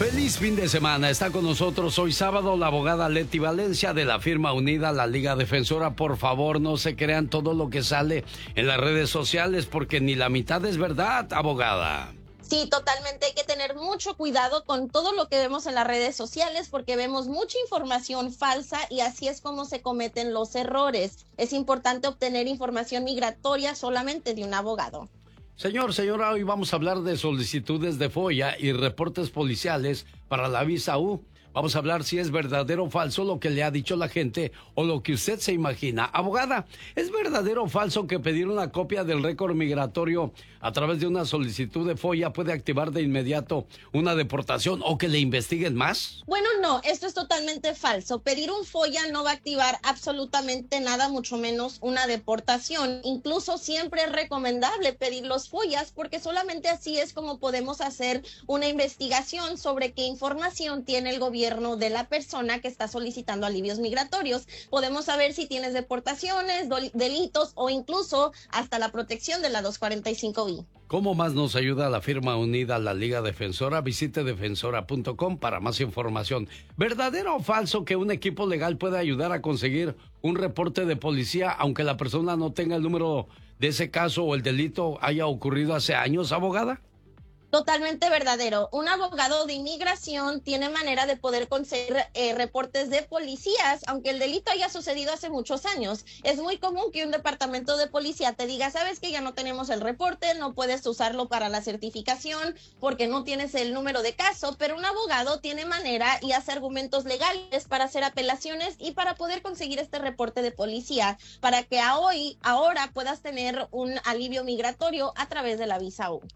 Feliz fin de semana. Está con nosotros hoy sábado la abogada Leti Valencia de la firma unida La Liga Defensora. Por favor, no se crean todo lo que sale en las redes sociales porque ni la mitad es verdad, abogada. Sí, totalmente. Hay que tener mucho cuidado con todo lo que vemos en las redes sociales porque vemos mucha información falsa y así es como se cometen los errores. Es importante obtener información migratoria solamente de un abogado. Señora, hoy vamos a hablar de solicitudes de FOIA y reportes policiales para la visa U. Vamos a hablar si es verdadero o falso lo que le ha dicho la gente o lo que usted se imagina. Abogada, ¿es verdadero o falso que pedir una copia del récord migratorio a través de una solicitud de FOIA puede activar de inmediato una deportación o que le investiguen más? Bueno, no, esto es totalmente falso. Pedir un FOIA no va a activar absolutamente nada, mucho menos una deportación. Incluso siempre es recomendable pedir los FOIAs porque solamente así es como podemos hacer una investigación sobre qué información tiene el gobierno de la persona que está solicitando alivios migratorios. Podemos saber si tienes deportaciones, delitos o incluso hasta la protección de la 245I. ¿Cómo más nos ayuda la firma unida La Liga Defensora? Visite defensora.com para más información. ¿Verdadero o falso que un equipo legal puede ayudar a conseguir un reporte de policía aunque la persona no tenga el número de ese caso o el delito haya ocurrido hace años, abogada? Totalmente verdadero. Un abogado de inmigración tiene manera de poder conseguir reportes de policías, aunque el delito haya sucedido hace muchos años. Es muy común que un departamento de policía te diga, sabes que ya no tenemos el reporte, no puedes usarlo para la certificación porque no tienes el número de caso, pero un abogado tiene manera y hace argumentos legales para hacer apelaciones y para poder conseguir este reporte de policía, para que ahora puedas tener un alivio migratorio a través de la visa U.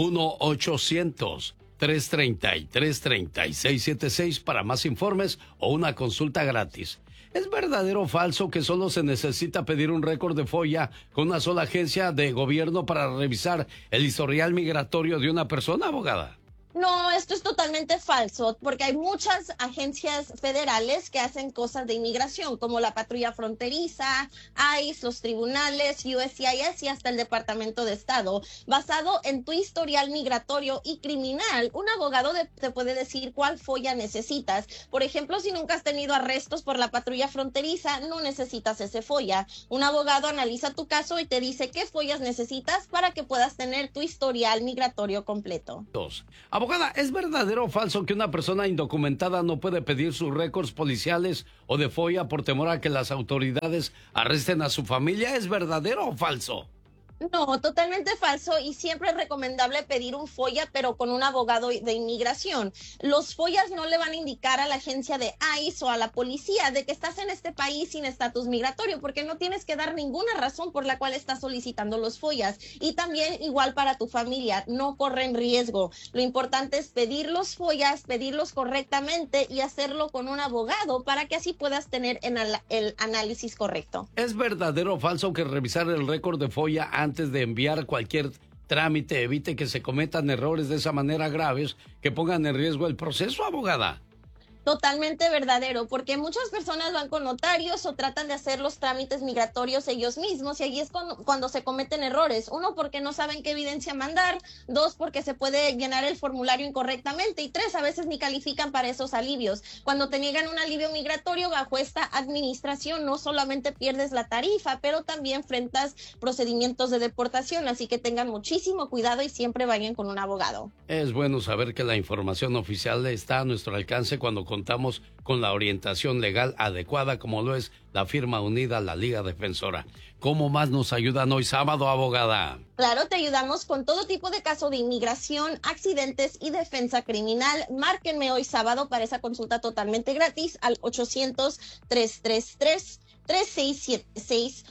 1-800-333-3676 para más informes o una consulta gratis. ¿Es verdadero o falso que solo se necesita pedir un récord de FOIA con una sola agencia de gobierno para revisar el historial migratorio de una persona, abogada? No, esto es totalmente falso, porque hay muchas agencias federales que hacen cosas de inmigración, como la patrulla fronteriza, ICE, los tribunales, USCIS y hasta el Departamento de Estado. Basado en tu historial migratorio y criminal, un abogado te puede decir cuál FOIA necesitas. Por ejemplo, si nunca has tenido arrestos por la patrulla fronteriza, no necesitas ese FOIA. Un abogado analiza tu caso y te dice qué FOIAs necesitas para que puedas tener tu historial migratorio completo. Abogada, ¿es verdadero o falso que una persona indocumentada no puede pedir sus récords policiales o de FOIA por temor a que las autoridades arresten a su familia? ¿Es verdadero o falso? No, totalmente falso y siempre es recomendable pedir un FOIA, pero con un abogado de inmigración. Los FOIAs no le van a indicar a la agencia de ICE o a la policía de que estás en este país sin estatus migratorio, porque no tienes que dar ninguna razón por la cual estás solicitando los FOIAs. Y también igual para tu familia, no corren riesgo. Lo importante es pedir los FOIAs, pedirlos correctamente y hacerlo con un abogado para que así puedas tener el análisis correcto. ¿Es verdadero o falso que revisar el récord de FOIA antes de enviar cualquier trámite evite que se cometan errores de esa manera graves que pongan en riesgo el proceso, abogada? Totalmente verdadero, porque muchas personas van con notarios o tratan de hacer los trámites migratorios ellos mismos y ahí es cuando se cometen errores. Uno, porque no saben qué evidencia mandar. Dos, porque se puede llenar el formulario incorrectamente. Y tres, a veces ni califican para esos alivios. Cuando te niegan un alivio migratorio bajo esta administración, no solamente pierdes la tarifa, pero también enfrentas procedimientos de deportación. Así que tengan muchísimo cuidado y siempre vayan con un abogado. Es bueno saber que la información oficial está a nuestro alcance cuando contamos con la orientación legal adecuada, como lo es la firma unida La Liga Defensora. ¿Cómo más nos ayudan hoy sábado, abogada? Claro, te ayudamos con todo tipo de casos de inmigración, accidentes y defensa criminal. Márquenme hoy sábado para esa consulta totalmente gratis al 800-333-3676,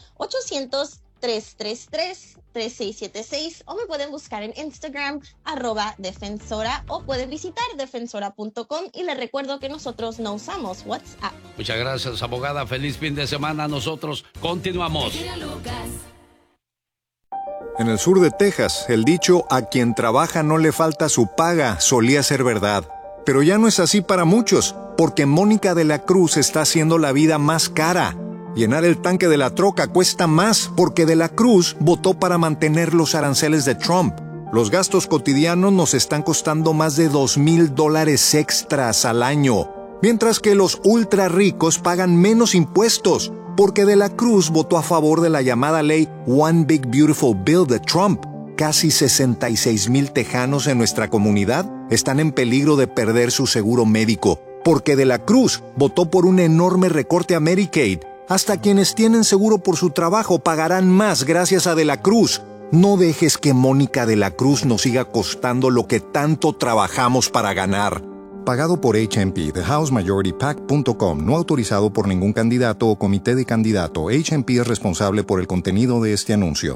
800-333-3676 o me pueden buscar en Instagram @defensora o pueden visitar defensora.com y les recuerdo que nosotros no usamos WhatsApp. Muchas gracias, abogada. Feliz fin de semana. Nosotros continuamos. En el sur de Texas, el dicho "a quien trabaja no le falta su paga" solía ser verdad. Pero ya no es así para muchos, porque Mónica de la Cruz está haciendo la vida más cara. Llenar el tanque de la troca cuesta más porque de la Cruz votó para mantener los aranceles de Trump. Los gastos cotidianos nos están costando más de $2,000 extras al año, mientras que los ultra ricos pagan menos impuestos, porque De la Cruz votó a favor de la llamada ley One Big Beautiful Bill de Trump. Casi 66,000 tejanos en nuestra comunidad están en peligro de perder su seguro médico, porque De la Cruz votó por un enorme recorte a Medicaid. Hasta quienes tienen seguro por su trabajo pagarán más gracias a De la Cruz. No dejes que Mónica de la Cruz nos siga costando lo que tanto trabajamos para ganar. Pagado por HMP, TheHouseMajorityPAC.com, no autorizado por ningún candidato o comité de candidato. HMP es responsable por el contenido de este anuncio.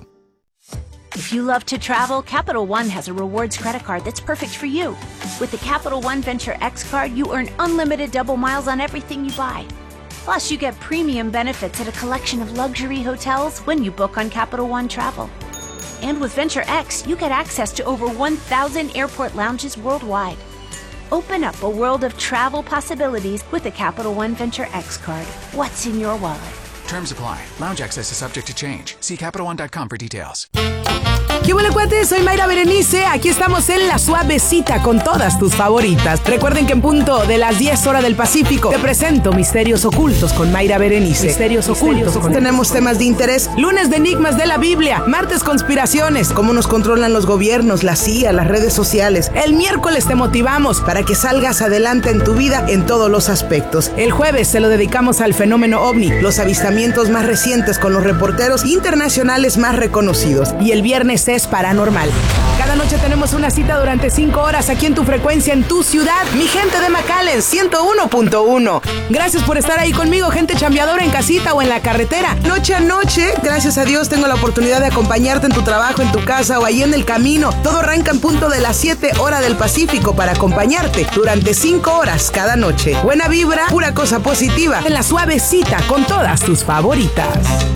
If you love to travel, Capital One has a rewards credit card that's perfect for you. With the Capital One Venture X card, you earn unlimited double miles on everything you buy. Plus, you get premium benefits at a collection of luxury hotels when you book on Capital One Travel. And with Venture X, you get access to over 1,000 airport lounges worldwide. Open up a world of travel possibilities with the Capital One Venture X card. What's in your wallet? Terms apply. Lounge access is subject to change. See CapitalOne.com for details. ¿Qué bueno, cuates? Soy Mayra Berenice. Aquí estamos en La Suavecita con todas tus favoritas. Recuerden que en punto de las 10 horas del Pacífico te presento Misterios Ocultos con Mayra Berenice. Misterios Ocultos. Tenemos temas de interés. Lunes de Enigmas de la Biblia. Martes conspiraciones. Cómo nos controlan los gobiernos, la CIA, las redes sociales. El miércoles te motivamos para que salgas adelante en tu vida en todos los aspectos. El jueves se lo dedicamos al fenómeno OVNI, los avistamientos más recientes con los reporteros internacionales más reconocidos. Y el viernes es paranormal. Cada noche tenemos una cita durante 5 horas aquí en tu frecuencia, en tu ciudad. Mi gente de McAllen, 101.1. Gracias por estar ahí conmigo, gente chambeadora en casita o en la carretera. Noche a noche, gracias a Dios, tengo la oportunidad de acompañarte en tu trabajo, en tu casa o ahí en el camino. Todo arranca en punto de las 7 horas del Pacífico para acompañarte durante 5 horas cada noche. Buena vibra, pura cosa positiva. En La Suavecita con todas tus favoritas.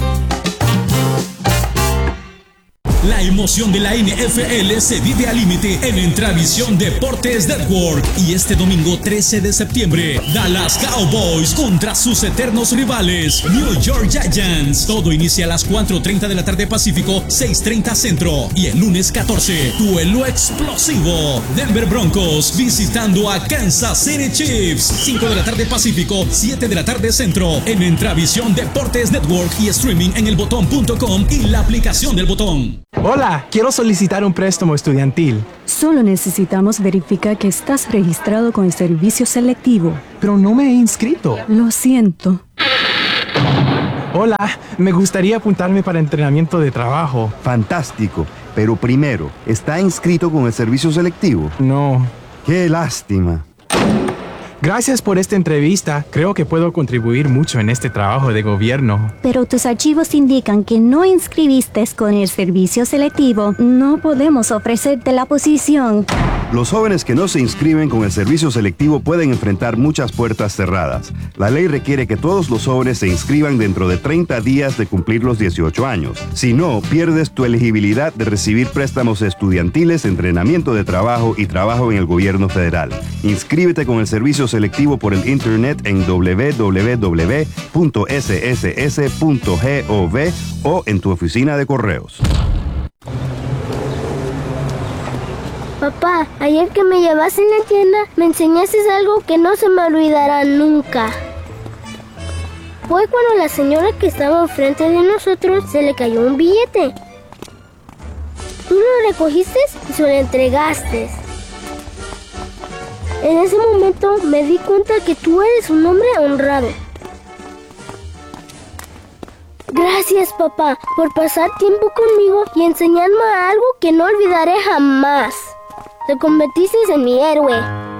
La emoción de la NFL se vive al límite en Entravisión Deportes Network. Y este domingo 13 de septiembre, Dallas Cowboys contra sus eternos rivales, New York Giants. Todo inicia a las 4:30 de la tarde Pacífico, 6:30 Centro. Y el lunes 14, duelo explosivo. Denver Broncos visitando a Kansas City Chiefs. 5 de la tarde Pacífico, 7 de la tarde Centro. En Entravisión Deportes Network y streaming en elbotón.com y la aplicación del Botón. Hola, quiero solicitar un préstamo estudiantil. Solo necesitamos verificar que estás registrado con el servicio selectivo. Pero no me he inscrito. Lo siento. Hola, me gustaría apuntarme para entrenamiento de trabajo. Fantástico, pero primero, ¿está inscrito con el servicio selectivo? No. ¡Qué lástima! Gracias por esta entrevista. Creo que puedo contribuir mucho en este trabajo de gobierno. Pero tus archivos indican que no inscribiste con el servicio selectivo. No podemos ofrecerte la posición. Los jóvenes que no se inscriben con el servicio selectivo pueden enfrentar muchas puertas cerradas. La ley requiere que todos los jóvenes se inscriban dentro de 30 días de cumplir los 18 años. Si no, pierdes tu elegibilidad de recibir préstamos estudiantiles, entrenamiento de trabajo y trabajo en el gobierno federal. Inscríbete con el servicio selectivo por el internet en www.sss.gov o en tu oficina de correos. Papá, ayer que me llevaste en la tienda, me enseñaste algo que no se me olvidará nunca. Fue cuando la señora que estaba enfrente de nosotros se le cayó un billete. Tú lo recogiste y se lo entregaste. En ese momento me di cuenta que tú eres un hombre honrado. Gracias, papá, por pasar tiempo conmigo y enseñarme algo que no olvidaré jamás. Te convertiste en mi héroe.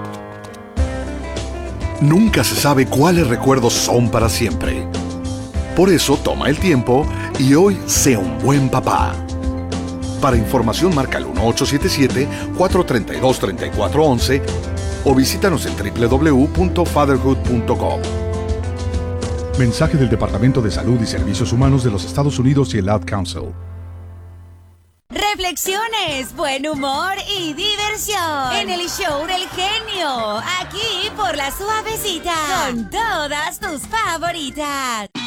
Nunca se sabe cuáles recuerdos son para siempre. Por eso toma el tiempo y hoy sé un buen papá. Para información marca el 1877-432-3411 o visítanos en www.fatherhood.com. Mensaje del Departamento de Salud y Servicios Humanos de los Estados Unidos y el Ad Council. Reflexiones, buen humor y diversión en el show del genio, aquí por La Suavecita, con todas tus favoritas.